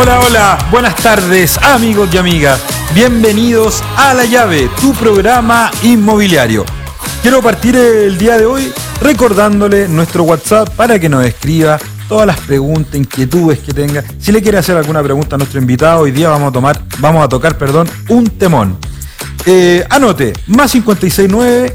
Hola, hola, buenas tardes amigos y amigas. Bienvenidos a La Llave, tu programa inmobiliario. Quiero partir el día de hoy recordándole nuestro WhatsApp para que nos escriba todas las preguntas, inquietudes que tenga. Si le quiere hacer alguna pregunta a nuestro invitado, hoy día vamos a tocar un temón. Anote, más 569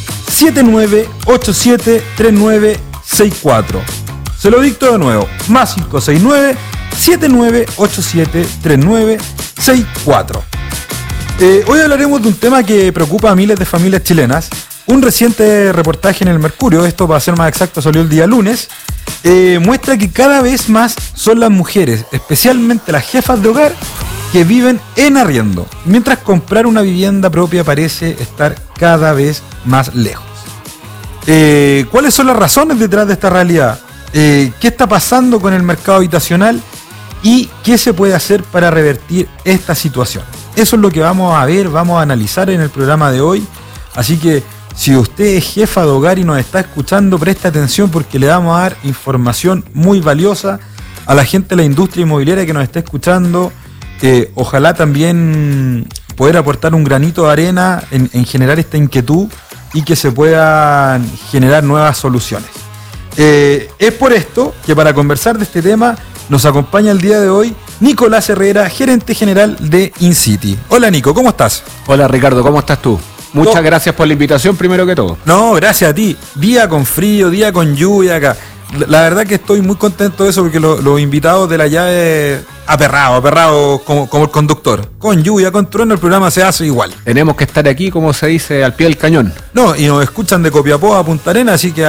7987 3964. Se lo dicto de nuevo, más 569 7987 3964. Hoy hablaremos de un tema que preocupa a miles de familias chilenas. Un reciente reportaje en el Mercurio, esto para ser más exacto salió el día lunes, muestra que cada vez más son las mujeres, especialmente las jefas de hogar, que viven en arriendo, mientras comprar una vivienda propia parece estar cada vez más lejos. ¿Cuáles son las razones detrás de esta realidad? ¿Qué está pasando con el mercado habitacional? ¿Y qué se puede hacer para revertir esta situación? Eso es lo que vamos a ver, vamos a analizar en el programa de hoy. Así que si usted es jefa de hogar y nos está escuchando, preste atención porque le vamos a dar información muy valiosa a la gente de la industria inmobiliaria que nos está escuchando. Ojalá también poder aportar un granito de arena en generar esta inquietud y que se puedan generar nuevas soluciones. Es por esto que para conversar de este tema nos acompaña el día de hoy Nicolás Herrera, gerente general de InCity. Hola Nico, ¿cómo estás? Hola Ricardo, ¿cómo estás tú? Muchas gracias por la invitación primero que todo. No, gracias a ti. Día con frío, día con lluvia acá. La verdad que estoy muy contento de eso porque los invitados de La Llave aperrados como el conductor. Con lluvia, con trueno, el programa se hace igual. Tenemos que estar aquí, como se dice, al pie del cañón. No, y nos escuchan de Copiapó a Punta Arenas, así que